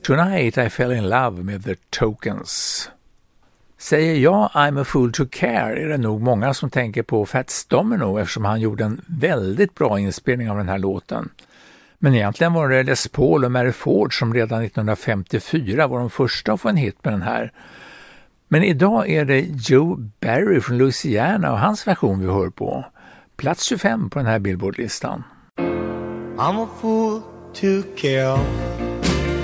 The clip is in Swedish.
Tonight I fell in love med The Tokens. Säger jag I'm a fool to care är det nog många som tänker på Fats Domino eftersom han gjorde en väldigt bra inspelning av den här låten. Men egentligen var det Les Paul och Mary Ford som redan 1954 var de första att få en hit med den här. Men idag är det Joe Barry från Louisiana och hans version vi hör på. Plats 25 på den här Billboard-listan. I'm a fool to care.